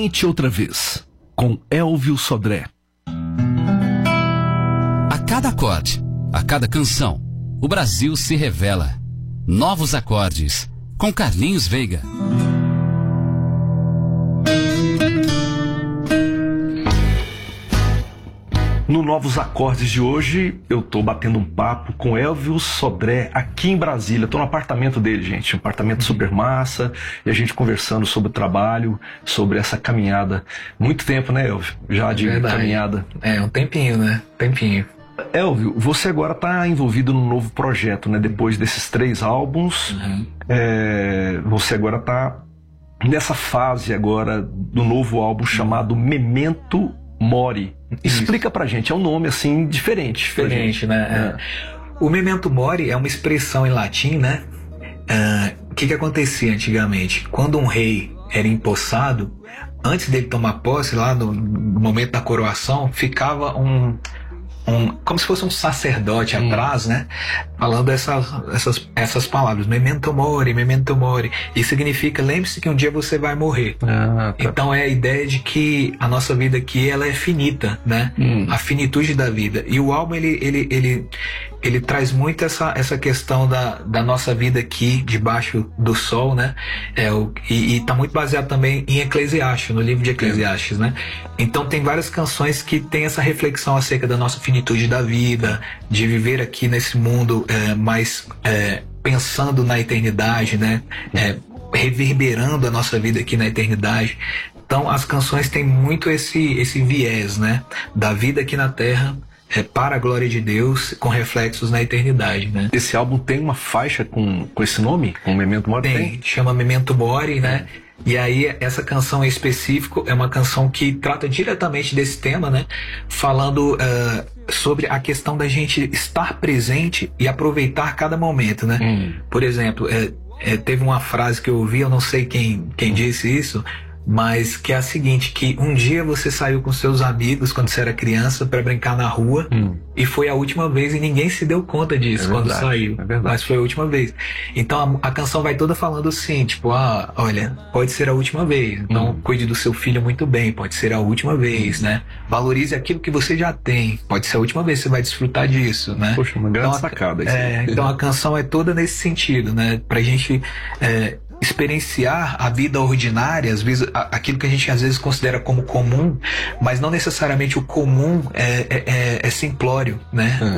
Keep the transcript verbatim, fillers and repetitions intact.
Tente Outra Vez, com Elvio Sodré. A cada acorde, a cada canção, o Brasil se revela. Novos acordes, com Carlinhos Veiga. No Novos Acordes de hoje, eu tô batendo um papo com Elvio Sodré, aqui em Brasília. Tô no apartamento dele, gente, um apartamento super massa, e a gente conversando sobre o trabalho, sobre essa caminhada. Muito tempo, né, Elvio? Já de Verdade. caminhada. É, um tempinho, né? Tempinho. Elvio, você agora tá envolvido num novo projeto, né? Depois desses três álbuns, Uhum. é, você agora tá nessa fase agora do novo álbum chamado Memento Mori. Explica pra gente, é um nome assim diferente. Diferente, né? É. O Memento Mori é uma expressão em latim, né? Uh, o que que acontecia antigamente? Quando um rei era empossado, antes dele tomar posse, lá no, no momento da coroação, ficava um... Um, como se fosse um sacerdote hum. atrás, né? Falando essa, essas, essas palavras, memento mori, memento mori. Isso significa, lembre-se que um dia você vai morrer. Ah, tá. Então é a ideia de que a nossa vida aqui, ela é finita, né? Hum. A finitude da vida. E o álbum, ele, ele, ele, ele traz muito essa, essa questão da, da nossa vida aqui, debaixo do sol, né? É, o, e, e tá muito baseado também em Eclesiastes, no livro de Eclesiastes, né? Então tem várias canções que tem essa reflexão acerca da nossa finitude da vida, de viver aqui nesse mundo é, mais é, pensando na eternidade, né? É, reverberando a nossa vida aqui na eternidade. Então as canções têm muito esse, esse viés, né? Da vida aqui na Terra, é, para a glória de Deus, com reflexos na eternidade, né? Esse álbum tem uma faixa com, com esse nome? Com Memento Mori? Tem, tem? Chama Memento Mori, né? E aí, essa canção em específico é uma canção que trata diretamente desse tema, né? Falando uh, sobre a questão da gente estar presente e aproveitar cada momento, né? Hum. Por exemplo, é, é, teve uma frase que eu ouvi, eu não sei quem, quem disse isso, mas que é a seguinte, que um dia você saiu com seus amigos quando você era criança para brincar na rua hum. e foi a última vez e ninguém se deu conta disso é quando verdade, saiu, é verdade. Mas foi a última vez. Então a, a canção vai toda falando assim, tipo, ah, olha, pode ser a última vez, então hum. cuide do seu filho muito bem, pode ser a última vez, né? Valorize aquilo que você já tem, pode ser a última vez que você vai desfrutar disso, né? Poxa, uma grande então, sacada isso. É, então a canção é toda nesse sentido, né? Pra gente... É, experienciar a vida ordinária, às vezes aquilo que a gente às vezes considera como comum, mas não necessariamente o comum é, é, é simplório, né? Hum.